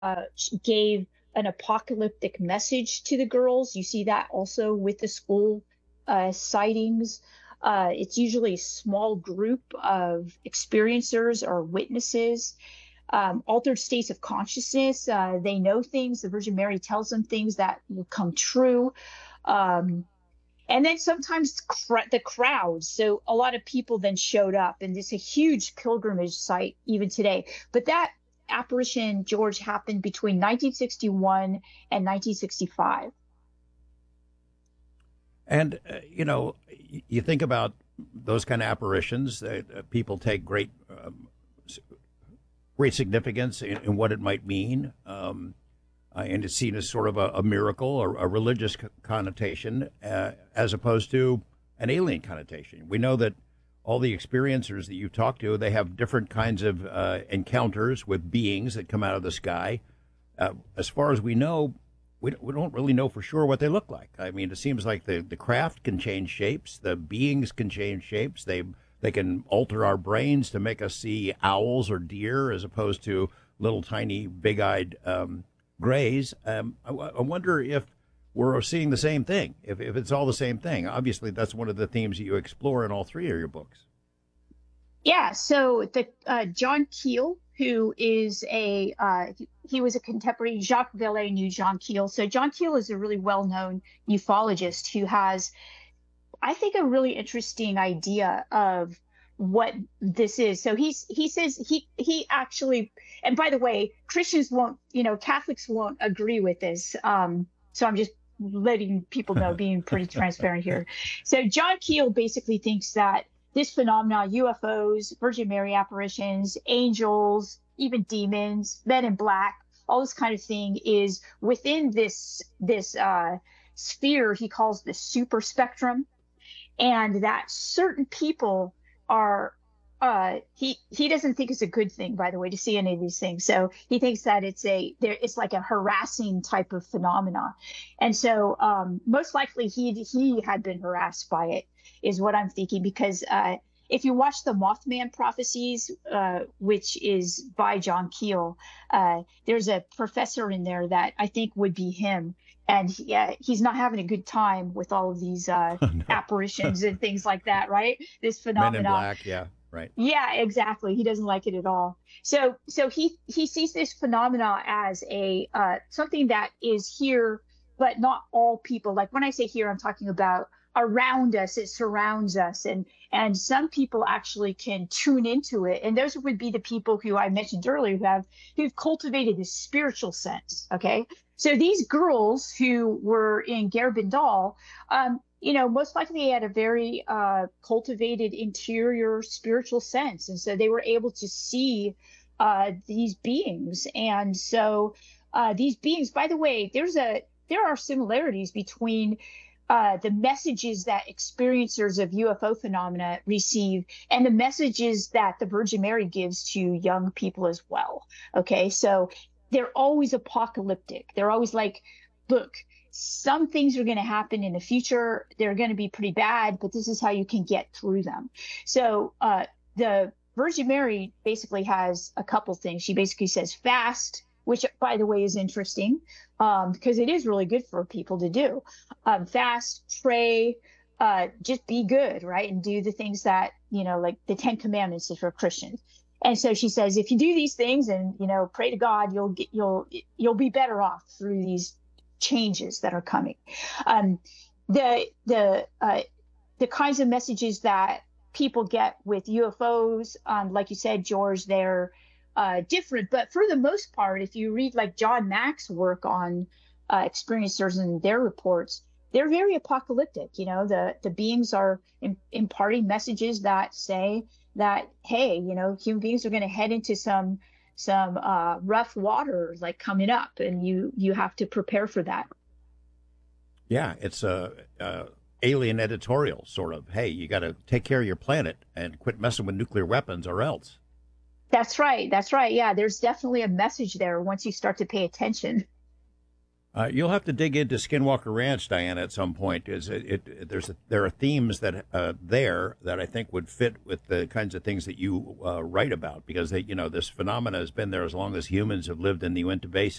gave an apocalyptic message to the girls. You see that also with the school sightings. It's usually a small group of experiencers or witnesses, altered states of consciousness. They know things. The Virgin Mary tells them things that will come true. Um, and then sometimes the crowds. So a lot of people then showed up, and it's a huge pilgrimage site even today. But that apparition, George, happened between 1961 and 1965. And, you think about those kind of apparitions, people take great significance in what it might mean. And it's seen as sort of a miracle or a religious connotation as opposed to an alien connotation. We know that all the experiencers that you talk to, they have different kinds of encounters with beings that come out of the sky. As far as we know, we don't really know for sure what they look like. I mean, it seems like the craft can change shapes, the beings can change shapes. They can alter our brains to make us see owls or deer as opposed to little tiny big-eyed grays. I wonder if we're seeing the same thing, if it's all the same thing. Obviously, that's one of the themes that you explore in all three of your books. Yeah, so the John Keel, who is he was a contemporary. Jacques Vallée knew John Keel. So John Keel is a really well-known ufologist who has, I think, a really interesting idea of what this is. So he says he actually, and by the way, Christians won't, Catholics won't agree with this. So I'm just letting people know, being pretty transparent here. So John Keel basically thinks that this phenomena, UFOs, Virgin Mary apparitions, angels, even demons, men in black, all this kind of thing is within this sphere he calls the super spectrum, and that certain people are he doesn't think it's a good thing, by the way, to see any of these things. So he thinks that it's like a harassing type of phenomena, and so most likely he had been harassed by it, is what I'm thinking, because if you watch the Mothman prophecies, which is by John Keel, there's a professor in there that I think would be him. And he's not having a good time with all of these No. apparitions and things like that, right? This Men in phenomena. Black, yeah, right. Yeah, exactly. He doesn't like it at all. So he sees this phenomena as a something that is here, but not all people. Like when I say here, I'm talking about around us. It surrounds us, and some people actually can tune into it. And those would be the people who I mentioned earlier who've cultivated this spiritual sense. Okay, so these girls who were in Garabandal, most likely had a very cultivated interior spiritual sense. And so they were able to see these beings. And so these beings, by the way, there are similarities between the messages that experiencers of UFO phenomena receive and the messages that the Virgin Mary gives to young people as well. Okay, so they're always apocalyptic. They're always like, look, some things are going to happen in the future. They're going to be pretty bad, but this is how you can get through them. So the Virgin Mary basically has a couple things. She basically says fast, which, by the way, is interesting because it is really good for people to do. Fast, pray, just be good, right? And do the things that, like the Ten Commandments is for Christians. And so she says, if you do these things and, pray to God, you'll be better off through these changes that are coming. The kinds of messages that people get with UFOs, like you said, George, they're different. But for the most part, if you read like John Mack's work on experiencers and their reports, they're very apocalyptic. The beings are imparting messages that say that, hey, human beings are going to head into some rough water like coming up, and you have to prepare for that. Yeah, it's a alien editorial sort of. Hey, you got to take care of your planet and quit messing with nuclear weapons or else. That's right. Yeah, there's definitely a message there once you start to pay attention. You'll have to dig into Skinwalker Ranch, Diana, at some point. There are themes that there that I think would fit with the kinds of things that you write about, because this phenomena has been there as long as humans have lived in the Uinta Basin.